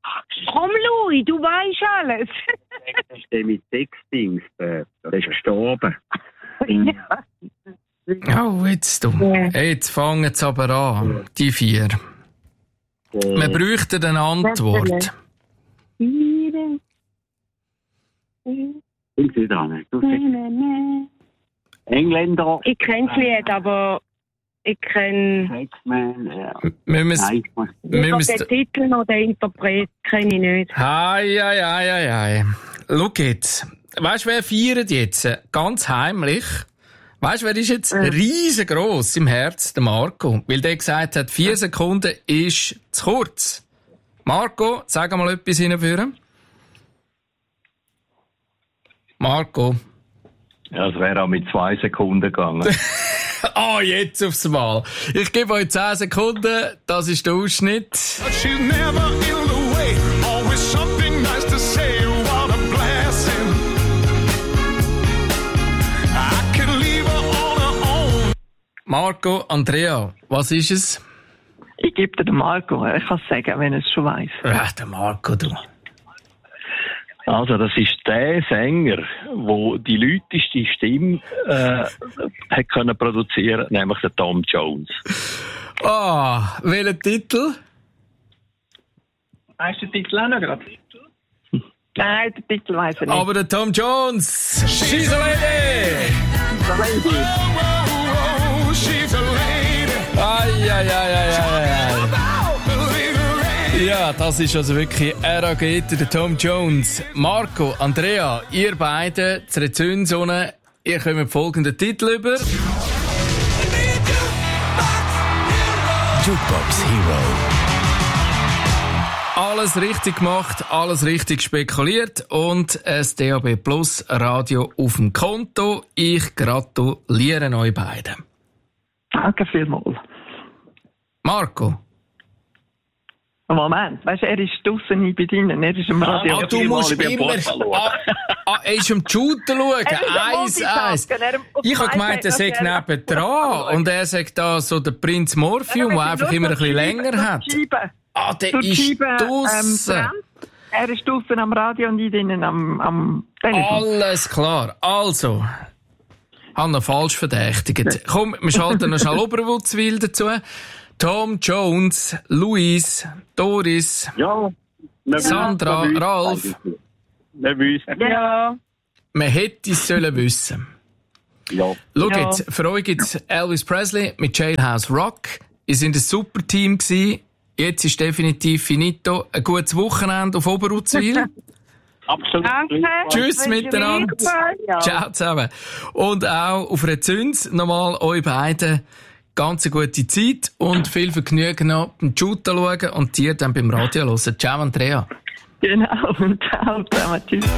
Komm, Louis, du weißt alles. Das ist der mit Sexdings. Der ist gestorben. Oh, jetzt fangen sie aber an, die 4. Wir bräuchten eine Antwort. Engländer. Ich kenne das Lied, aber ich kenne... Sexman, ja. Den Titel noch, den Interpret kenne ich nicht. Hei. Schau jetzt. Weißt du, wer feiert jetzt? Ganz heimlich. Weißt du, wer ist jetzt riesengroß im Herz? Der Marco. Weil der gesagt hat, 4 Sekunden ist zu kurz. Marco, sag mal etwas hinführen. Marco. Ja, es wäre auch mit 2 Sekunden gegangen. Jetzt aufs Mal. Ich gebe euch 10 Sekunden. Das ist der Ausschnitt. She's never in the way. Always something nice to say. What a blessing. I can leave her on her own. Marco, Andrea, was ist es? Ich gebe dir den Marco. Ich kann es sagen, wenn er es schon weiss. Ja, der Marco, du. Also, das ist der Sänger, der die lauteste Stimme hat können produzieren, nämlich der Tom Jones. Welcher Titel? Weißt du den Titel auch noch gerade? Nein, den Titel weiss er nicht. Aber der Tom Jones. She's a lady! Oh, she's a lady. Ai. Ja, das ist also wirklich Aragete, der Tom Jones. Marco, Andrea, ihr beide, zur Rezünsonne, ihr kommt folgenden Titel über. Jukebox Hero. Alles richtig gemacht, alles richtig spekuliert und ein DAB Plus Radio auf dem Konto. Ich gratuliere euch beiden. Danke vielmals. Marco. Moment, weißt du, er ist draussen, ich bin drinnen, er ist im Radio. Du musst immer... er ist am Shooter schauen, 1-1. Ich habe gemeint, er sagt nebendran und er sagt da so der Prinz Morphium, der einfach immer ein bisschen länger hat. Der ist draussen. Er ist draussen am Radio und ich drinnen am Telefon. Alles klar. Also, habe noch falsch verdächtigt. Komm, wir schalten noch schnell Oberwutzwil dazu. Tom Jones, Luis, Doris, Sandra, Ralf. Wir wissen. Ja. Man hätte es sollen wissen. Ja. Schau jetzt, für euch gibt's Elvis Presley mit Jailhouse Rock. Ihr seid ein super Team gewesen. Jetzt ist definitiv finito. Ein gutes Wochenende auf Oberwutzwil. Absolut. Danke. Tschüss miteinander. Ja. Ciao zusammen. Und auch auf Rezüns nochmal euch beiden ganz eine gute Zeit und viel Vergnügen noch beim Shooten schauen und dir dann beim Radio hören. Ciao, Andrea. Genau, ciao zusammen, tschüss.